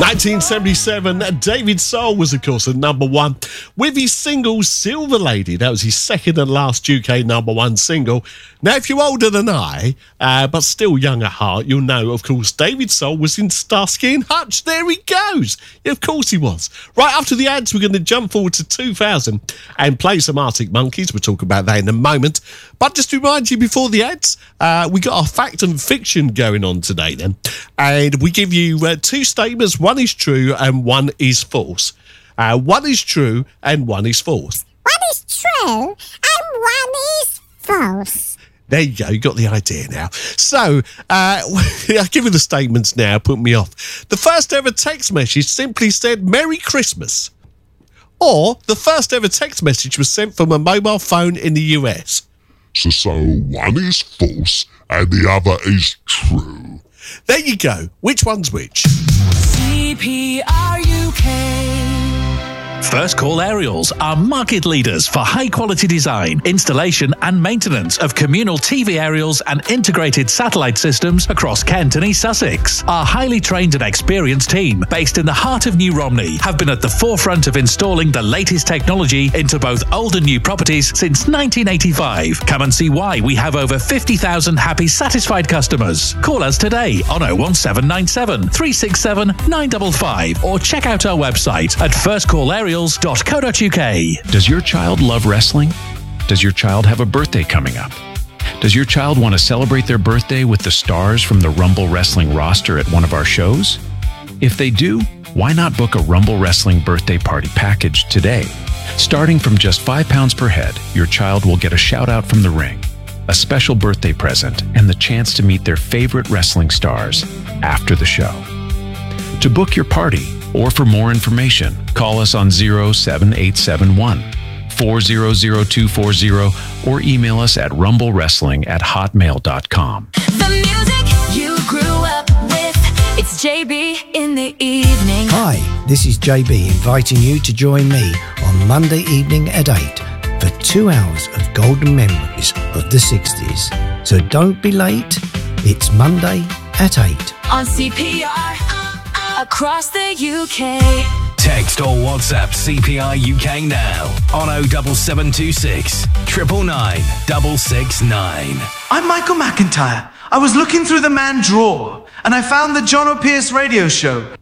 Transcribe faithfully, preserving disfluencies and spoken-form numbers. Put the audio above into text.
nineteen seventy-seven, David Soul was, of course, at number one with his single Silver Lady. That was his second and last U K number one single. Now, if you're older than I, uh, but still young at heart, you'll know, of course, David Soul was in Starsky and Hutch. There he goes. Yeah, of course he was. Right after the ads, we're going to jump forward to two thousand and play some Arctic Monkeys. We'll talk about that in a moment. But just to remind you before the ads, uh, we got our fact and fiction going on today then. And we give you uh, two statements. One is true and one is false. Uh, one is true and one is false. One is true and one is false. There you go, you got the idea now. So, uh, I'll give you the statements now, put me off. The first ever text message simply said, Merry Christmas. Or, the first ever text message was sent from a mobile phone in the U S. So, so one is false and the other is true. There you go. Which one's which? C P R U K. First Call Aerials are market leaders for high-quality design, installation and maintenance of communal T V aerials and integrated satellite systems across Kent and East Sussex. Our highly trained and experienced team, based in the heart of New Romney, have been at the forefront of installing the latest technology into both old and new properties since nineteen eighty-five. Come and see why we have over fifty thousand happy, satisfied customers. Call us today on oh one seven nine seven, three six seven, nine five five or check out our website at first call aerials dot co dot U K. Does your child love wrestling? Does your child have a birthday coming up? Does your child want to celebrate their birthday with the stars from the Rumble Wrestling roster at one of our shows? If they do, why not book a Rumble Wrestling birthday party package today? Starting from just five pounds per head, your child will get a shout out from the ring, a special birthday present, and the chance to meet their favorite wrestling stars after the show. To book your party, or for more information, call us on oh seven eight seven one, four zero zero two four zero or email us at rumble wrestling at hotmail dot com. The music you grew up with, it's J B in the evening. Hi, this is J B inviting you to join me on Monday evening at eight for two hours of golden memories of the sixties. So don't be late, it's Monday at eight. On C P R. Across the U K. Text or WhatsApp C P R U K now on oh seven seven two six, nine nine nine, six six nine. I'm Michael McIntyre. I was looking through the man drawer and I found the John O'Pearce radio show.